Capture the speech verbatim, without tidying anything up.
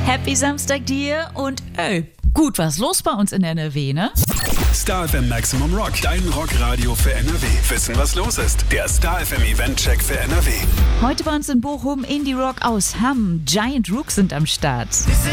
Happy Samstag dir und ey, gut was los bei uns in N R W, ne? Star F M Maximum Rock, dein Rockradio für N R W. Wissen, was los ist? Der Star F M Event-Check für N R W. Heute bei uns in Bochum Indie Rock aus Hamm. Giant Rooks sind am Start.